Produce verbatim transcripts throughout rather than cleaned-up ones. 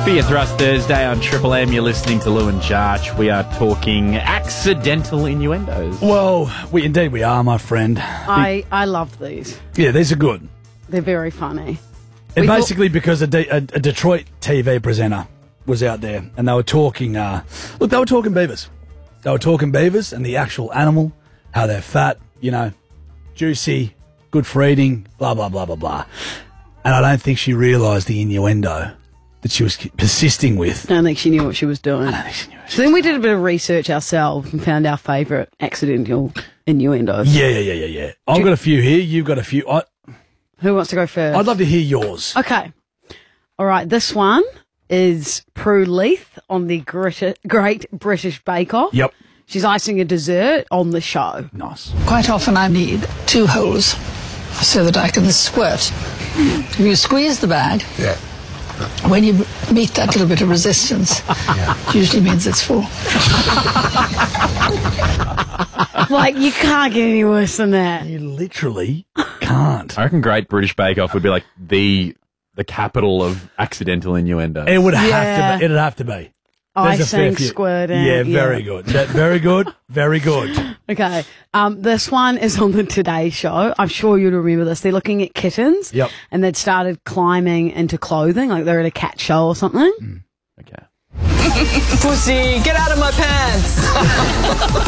Fear Thrust Thursday on Triple M. You're listening to Lou and Jarch. We are talking accidental innuendos. Well, we indeed we are, my friend. I, I love these. Yeah, these are good. They're very funny. And We thought- basically because a, De- a, a Detroit T V presenter was out there and they were talking, uh, look, they were talking beavers. They were talking beavers and the actual animal, how they're fat, you know, juicy, good for eating, blah, blah, blah, blah, blah. And I don't think she realised the innuendo that she was persisting with. I don't think she knew what she was doing. I don't think she knew. So then we did a bit of research ourselves and found our favourite accidental innuendos. Yeah, yeah, yeah, yeah, yeah. I've got a few here. You've got a few. I, Who wants to go first? I'd love to hear yours. Okay. All right, this one is Prue Leith on the Grit- Great British Bake Off. Yep. She's icing a dessert on the show. Nice. Quite often I need two holes so that I can squirt. If you squeeze the bag, Yeah. when you meet that little bit of resistance, it usually means it's full. Like, you can't get any worse than that. You literally can't. I reckon Great British Bake Off would be like the the capital of accidental innuendo. It would have Yeah. to be. It'd have to be. There's a fair Icing, few- squirting. Yeah, very good. That, very good. Very good. Okay. Um, this one is on the Today Show. I'm sure you'd remember this. They're looking at kittens. Yep. And they'd started climbing into clothing, like they're at a cat show or something. Okay. Pussy, get out of my pants!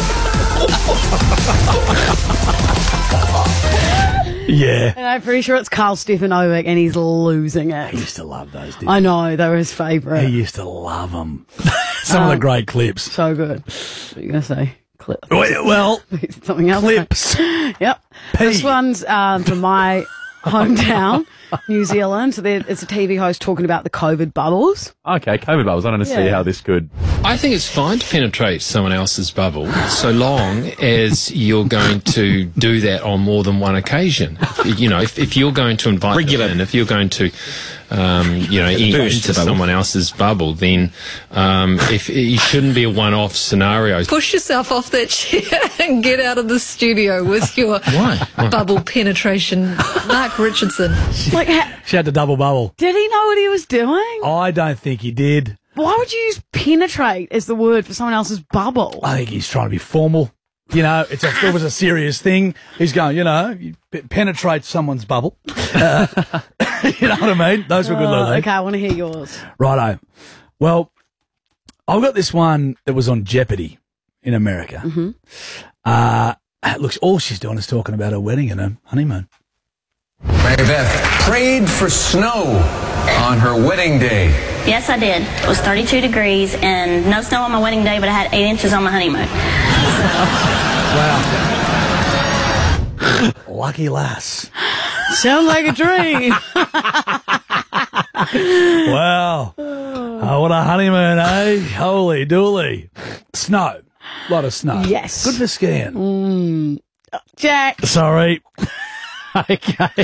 Yeah. And I'm pretty sure it's Carl Stefanovic, and he's losing He it. used to love those, didn't I know, they were his he? favourite. He used to love them. Some of the Um, great clips. So good. What are you going to say? Clip. Well, well, Something else? clips. Yep. P. This one's um, from my hometown, New Zealand. So there- it's a T V host talking about the COVID bubbles. Okay, COVID bubbles. I don't see Yeah. how this could... I think it's fine to penetrate someone else's bubble so long as you're going to do that on more than one occasion. You know, if, if you're going to invite Regular. them in, if you're going to, um, you know, in, Boost into the bubble. someone else's bubble, then um, if it shouldn't be a one-off scenario. Push yourself off that chair and get out of the studio with your Why? bubble penetration. Mark Richardson. Like, ha- She had to double bubble. did he know what he was doing? I don't think he did. Why would you use penetrate as the word for someone else's bubble? I think he's trying to be formal. You know, it's a, it was a serious thing. He's going, you know, you pe- penetrate someone's bubble. Uh, you know what I mean? Those were good little Oh, things. okay, I want to hear yours. Righto. Well, I've got this one that was on Jeopardy in America. Mm-hmm. Uh, looks, all she's doing is talking about her wedding and her honeymoon. Mary Beth prayed for snow on her wedding day. Yes, I did. It was thirty-two degrees and no snow on my wedding day, but I had eight inches on my honeymoon. Wow. Lucky lass. Sounds like a dream. Wow. Oh, what a honeymoon, eh? Holy dooly. Snow. A lot of snow. Yes. Good for skiing. Jack. Sorry. Okay.